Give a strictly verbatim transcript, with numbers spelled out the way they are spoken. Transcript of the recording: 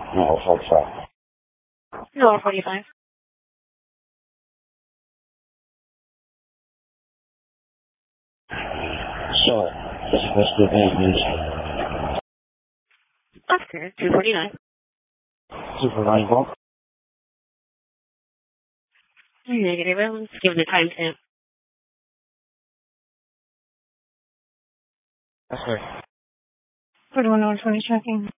No, forty-five. No, forty-five. Sure. It's supposed to be maintenance. Oscar, two forty-nine. two forty-nine. Negative. Let's give the time stamp. Yes, sir. forty-one hour twenty tracking.